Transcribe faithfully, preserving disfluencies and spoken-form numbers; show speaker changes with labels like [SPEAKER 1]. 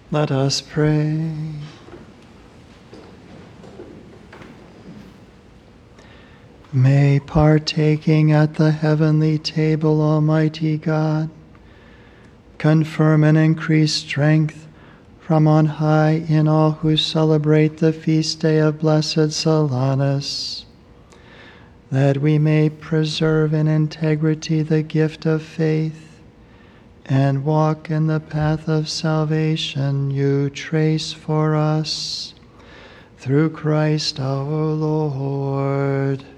[SPEAKER 1] Let us pray. May, partaking at the heavenly table, Almighty God, confirm and increase strength from on high in all who celebrate the feast day of Blessed Solanus, that we may preserve in integrity the gift of faith and walk in the path of salvation you trace for us. Through Christ our Lord.